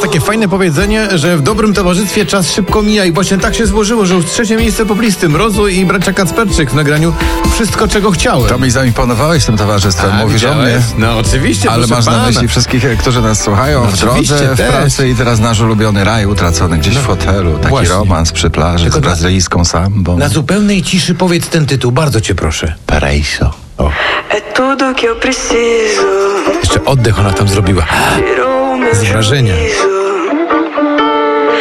takie fajne powiedzenie, że w dobrym towarzystwie czas szybko mija i właśnie tak się złożyło, że już 3. miejsce po listy Mrozu i bracia Kacperczyk w nagraniu Wszystko, czego chciałem. To mi zaimponowałeś tym towarzystwem, mówisz o mnie. No oczywiście, ale masz na myśli wszystkich, którzy nas słuchają w drodze, w pracy i teraz nasz ulubiony raj utracony gdzieś w hotelu. Taki właśnie. Romans przy plaży tylko z brazylijską sambą. Na zupełnej ciszy powiedz ten tytuł, bardzo cię proszę. Paraíso. O. Jeszcze oddech ona tam zrobiła. Z wrażenia.